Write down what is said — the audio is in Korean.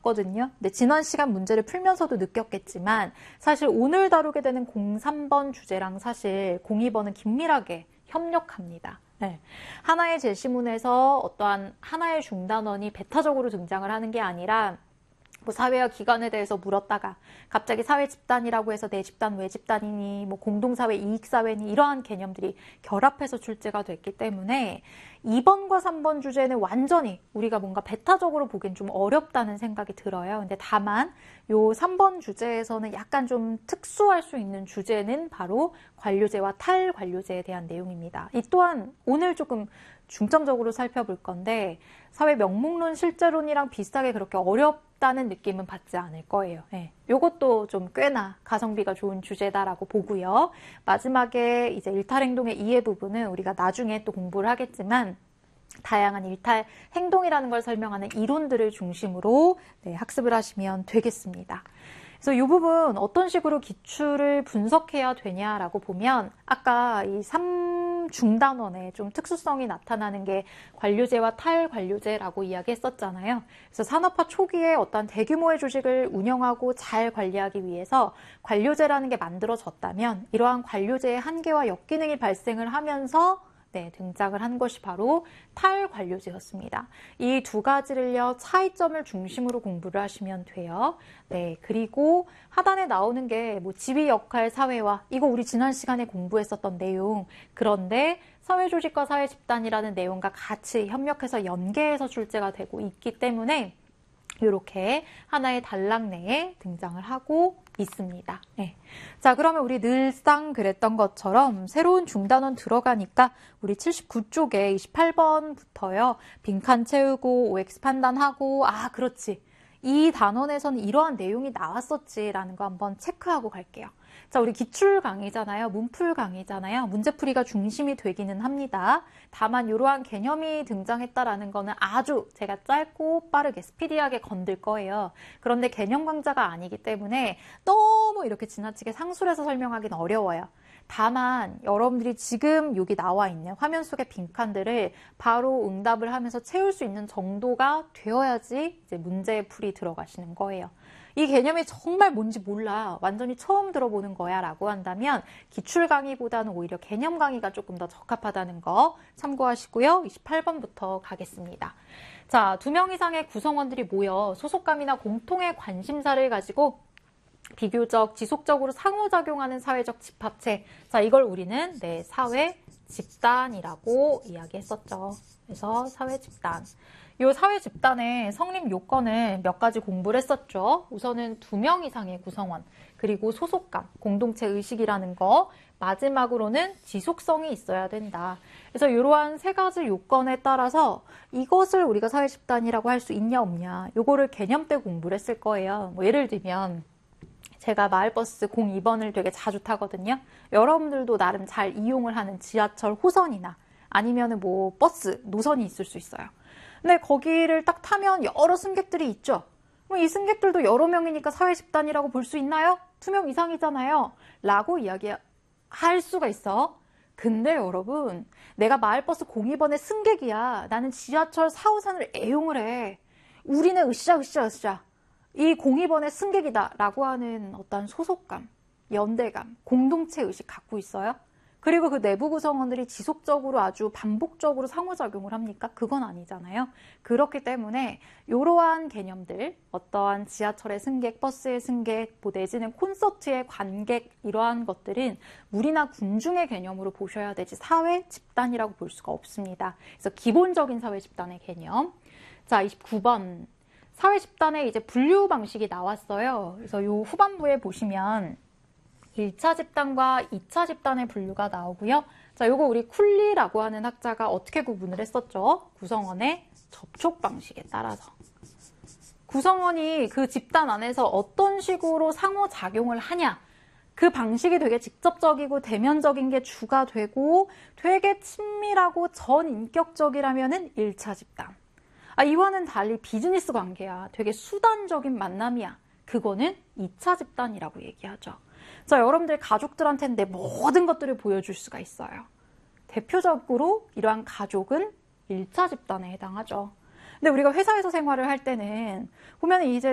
봤거든요. 근데 지난 시간 문제를 풀면서도 느꼈겠지만 사실 오늘 다루게 되는 03번 주제랑 사실 02번은 긴밀하게 협력합니다. 네. 하나의 제시문에서 어떠한 하나의 중단원이 배타적으로 등장을 하는 게 아니라 뭐 사회와 기관에 대해서 물었다가 갑자기 사회 집단이라고 해서 내 집단 왜 집단이니 뭐 공동사회 이익사회니 이러한 개념들이 결합해서 출제가 됐기 때문에 2번과 3번 주제는 완전히 우리가 뭔가 배타적으로 보기엔 좀 어렵다는 생각이 들어요. 근데 다만 요 3번 주제에서는 약간 좀 특수할 수 있는 주제는 바로 관료제와 탈관료제에 대한 내용입니다. 이 또한 오늘 조금 중점적으로 살펴볼 건데 사회 명목론 실제론이랑 비슷하게 그렇게 어렵다는 느낌은 받지 않을 거예요. 네. 요것도 좀 꽤나 가성비가 좋은 주제다라고 보고요. 마지막에 이제 일탈행동의 이해 부분은 우리가 나중에 또 공부를 하겠지만 다양한 일탈 행동이라는 걸 설명하는 이론들을 중심으로 학습을 하시면 되겠습니다. 그래서 이 부분 어떤 식으로 기출을 분석해야 되냐라고 보면 아까 이 3중단원의 좀 특수성이 나타나는 게 관료제와 탈관료제라고 이야기했었잖아요. 그래서 산업화 초기에 어떤 대규모의 조직을 운영하고 잘 관리하기 위해서 관료제라는 게 만들어졌다면 이러한 관료제의 한계와 역기능이 발생을 하면서 등장을 한 것이 바로 탈관료제였습니다. 이 두 가지를요, 차이점을 중심으로 공부를 하시면 돼요. 네, 그리고 하단에 나오는 게 뭐 지위 역할 사회화, 이거 우리 지난 시간에 공부했었던 내용. 그런데 사회조직과 사회집단이라는 내용과 같이 협력해서 연계해서 출제가 되고 있기 때문에 이렇게 하나의 단락 내에 등장을 하고 있습니다. 네. 자, 그러면 우리 늘상 그랬던 것처럼 새로운 중단원 들어가니까 우리 79쪽에 28번부터요. 빈칸 채우고 OX 판단하고 그렇지. 이 단원에서는 이러한 내용이 나왔었지라는 거 한번 체크하고 갈게요. 자, 우리 기출 강의잖아요. 문풀 강의잖아요. 문제풀이가 중심이 되기는 합니다. 다만 이러한 개념이 등장했다라는 거는 아주 제가 짧고 빠르게 스피디하게 건들 거예요. 그런데 개념 강좌가 아니기 때문에 너무 이렇게 지나치게 상술해서 설명하기는 어려워요. 다만 여러분들이 지금 여기 나와 있는 화면 속의 빈칸들을 바로 응답을 하면서 채울 수 있는 정도가 되어야지 이제 문제풀이 들어가시는 거예요. 이 개념이 정말 뭔지 몰라. 완전히 처음 들어보는 거야 라고 한다면 기출 강의보다는 오히려 개념 강의가 조금 더 적합하다는 거 참고하시고요. 28번부터 가겠습니다. 자, 2명 이상의 구성원들이 모여 소속감이나 공통의 관심사를 가지고 비교적 지속적으로 상호작용하는 사회적 집합체. 자, 이걸 우리는 사회 집단이라고 이야기했었죠. 그래서 사회 집단. 이 사회 집단의 성립 요건을 몇 가지 공부를 했었죠. 우선은 2명 이상의 구성원, 그리고 소속감, 공동체 의식이라는 거, 마지막으로는 지속성이 있어야 된다. 그래서 이러한 3가지 요건에 따라서 이것을 우리가 사회 집단이라고 할 수 있냐 없냐, 요거를 개념 때 공부를 했을 거예요. 뭐 예를 들면 제가 마을버스 02번을 되게 자주 타거든요. 여러분들도 나름 잘 이용을 하는 지하철 호선이나 아니면 뭐 버스 노선이 있을 수 있어요. 근데 거기를 딱 타면 여러 승객들이 있죠. 그럼 이 승객들도 여러 명이니까 사회 집단이라고 볼 수 있나요? 2명 이상이잖아요. 라고 이야기할 수가 있어. 근데 여러분, 내가 마을버스 02번의 승객이야. 나는 지하철 4호선을 애용을 해. 우리는 으쌰. 이 02번의 승객이다 라고 하는 어떤 소속감, 연대감, 공동체 의식 갖고 있어요? 그리고 그 내부 구성원들이 지속적으로 아주 반복적으로 상호작용을 합니까? 그건 아니잖아요. 그렇기 때문에 이러한 개념들, 어떠한 지하철의 승객, 버스의 승객, 뭐 내지는 콘서트의 관객, 이러한 것들은 물이나 군중의 개념으로 보셔야 되지 사회 집단이라고 볼 수가 없습니다. 그래서 기본적인 사회 집단의 개념. 자, 29번. 사회 집단의 이제 분류 방식이 나왔어요. 그래서 요 후반부에 보시면 1차 집단과 2차 집단의 분류가 나오고요. 자, 요거 우리 쿨리라고 하는 학자가 어떻게 구분을 했었죠? 구성원의 접촉 방식에 따라서. 구성원이 그 집단 안에서 어떤 식으로 상호작용을 하냐. 그 방식이 되게 직접적이고 대면적인 게 주가 되고 되게 친밀하고 전인격적이라면은 1차 집단. 이와는 달리 비즈니스 관계야. 되게 수단적인 만남이야. 그거는 2차 집단이라고 얘기하죠. 자, 여러분들 가족들한테는 내 모든 것들을 보여줄 수가 있어요. 대표적으로 이러한 가족은 1차 집단에 해당하죠. 근데 우리가 회사에서 생활을 할 때는 보면 이제